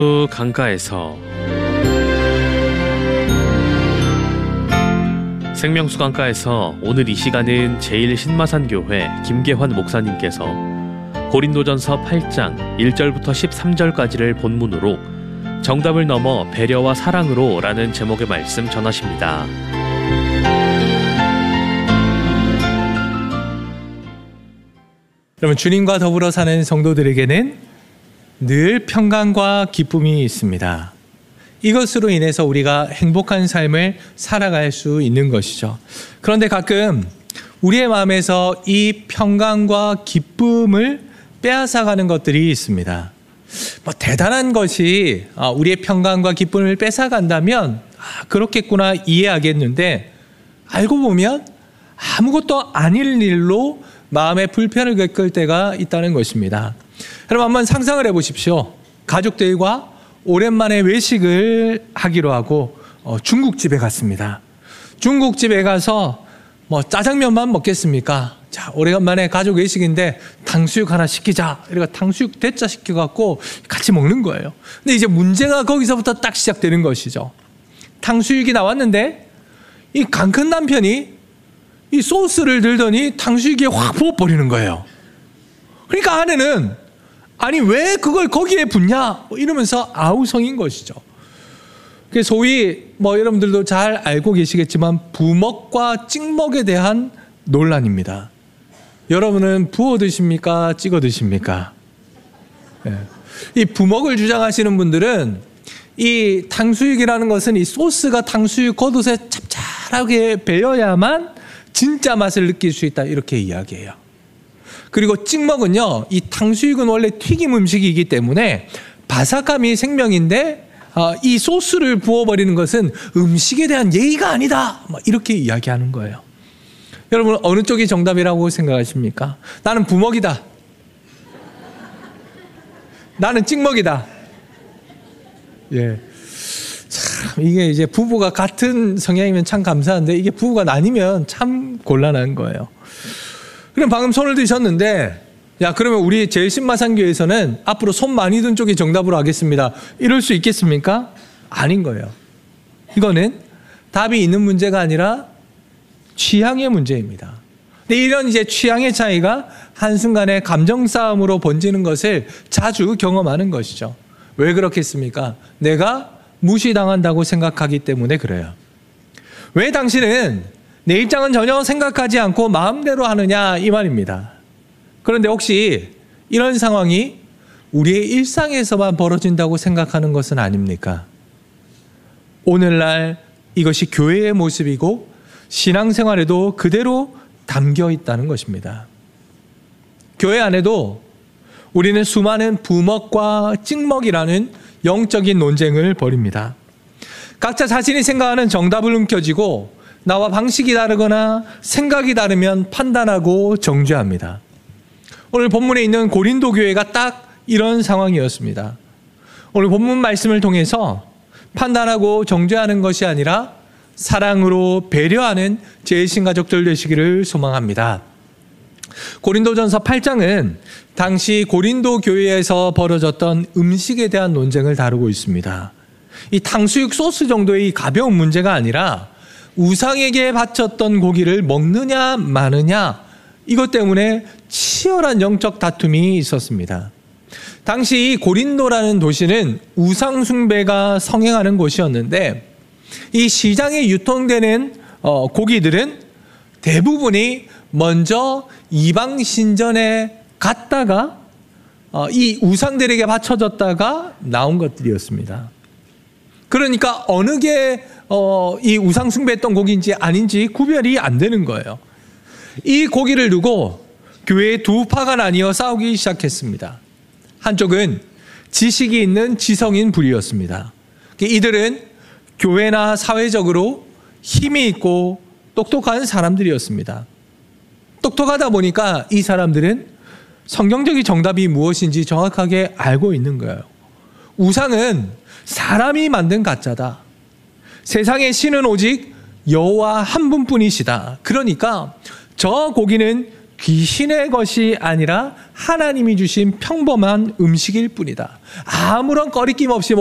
강가에서 생명수 강가에서 오늘 이 시간은 제일신마산교회 김계환 목사님께서 고린도전서 8장 1절부터 13절까지를 본문으로 정답을 넘어 배려와 사랑으로 라는 제목의 말씀 전하십니다. 여러분, 주님과 더불어 사는 성도들에게는 늘 평강과 기쁨이 있습니다. 이것으로 인해서 우리가 행복한 삶을 살아갈 수 있는 것이죠. 그런데 가끔 우리의 마음에서 이 평강과 기쁨을 빼앗아가는 것들이 있습니다. 대단한 것이 우리의 평강과 기쁨을 뺏어간다면 그렇겠구나 이해하겠는데, 알고 보면 아무것도 아닐 일로 마음에 불편을 겪을 때가 있다는 것입니다. 여러분, 한번 상상을 해보십시오. 가족들과 오랜만에 외식을 하기로 하고 중국집에 갔습니다. 중국집에 가서 짜장면만 먹겠습니까? 자, 오래간만에 가족 외식인데 탕수육 하나 시키자. 이러니까 탕수육 대짜 시켜갖고 같이 먹는 거예요. 근데 이제 문제가 거기서부터 딱 시작되는 것이죠. 탕수육이 나왔는데 이 강 큰 남편이 이 소스를 들더니 탕수육에 확 부어버리는 거예요. 그러니까 아내는 아니 왜 그걸 거기에 붓냐 이러면서 아우성인 것이죠. 소위 여러분들도 잘 알고 계시겠지만 부먹과 찍먹에 대한 논란입니다. 여러분은 부어 드십니까? 찍어 드십니까? 네. 이 부먹을 주장하시는 분들은 이 탕수육이라는 것은 이 소스가 탕수육 겉옷에 짭짤하게 배어야만 진짜 맛을 느낄 수 있다, 이렇게 이야기해요. 그리고 찍먹은요, 이 탕수육은 원래 튀김 음식이기 때문에 바삭함이 생명인데 이 소스를 부어버리는 것은 음식에 대한 예의가 아니다, 이렇게 이야기하는 거예요. 여러분, 어느 쪽이 정답이라고 생각하십니까? 나는 부먹이다. 나는 찍먹이다. 예. 참, 이게 이제 부부가 같은 성향이면 참 감사한데, 이게 부부가 나뉘면 참 곤란한 거예요. 그럼 방금 손을 드셨는데, 그러면 우리 제일신마산교회에서는 앞으로 손 많이 든 쪽이 정답으로 하겠습니다, 이럴 수 있겠습니까? 아닌 거예요. 이거는 답이 있는 문제가 아니라 취향의 문제입니다. 근데 이런 이제 취향의 차이가 한순간에 감정 싸움으로 번지는 것을 자주 경험하는 것이죠. 왜 그렇겠습니까? 내가 무시당한다고 생각하기 때문에 그래요. 왜 당신은 내 입장은 전혀 생각하지 않고 마음대로 하느냐, 이 말입니다. 그런데 혹시 이런 상황이 우리의 일상에서만 벌어진다고 생각하는 것은 아닙니까? 오늘날 이것이 교회의 모습이고 신앙생활에도 그대로 담겨 있다는 것입니다. 교회 안에도 우리는 수많은 부먹과 찍먹이라는 영적인 논쟁을 벌입니다. 각자 자신이 생각하는 정답을 움켜쥐고 나와 방식이 다르거나 생각이 다르면 판단하고 정죄합니다. 오늘 본문에 있는 고린도 교회가 딱 이런 상황이었습니다. 오늘 본문 말씀을 통해서 판단하고 정죄하는 것이 아니라 사랑으로 배려하는 제일신 가족들 되시기를 소망합니다. 고린도전서 8장은 당시 고린도 교회에서 벌어졌던 음식에 대한 논쟁을 다루고 있습니다. 이 탕수육 소스 정도의 이 가벼운 문제가 아니라 우상에게 바쳤던 고기를 먹느냐 마느냐, 이것 때문에 치열한 영적 다툼이 있었습니다. 당시 고린도라는 도시는 우상 숭배가 성행하는 곳이었는데, 이 시장에 유통되는 고기들은 대부분이 먼저 이방 신전에 갔다가 이 우상들에게 바쳐졌다가 나온 것들이었습니다. 그러니까 어느 게 이 우상 숭배했던 고기인지 아닌지 구별이 안 되는 거예요. 이 고기를 두고 교회의 두 파가 나뉘어 싸우기 시작했습니다. 한쪽은 지식이 있는 지성인 부류였습니다. 이들은 교회나 사회적으로 힘이 있고 똑똑한 사람들이었습니다. 똑똑하다 보니까 이 사람들은 성경적인 정답이 무엇인지 정확하게 알고 있는 거예요. 우상은 사람이 만든 가짜다. 세상의 신은 오직 여호와 한 분뿐이시다. 그러니까 저 고기는 귀신의 것이 아니라 하나님이 주신 평범한 음식일 뿐이다. 아무런 거리낌 없이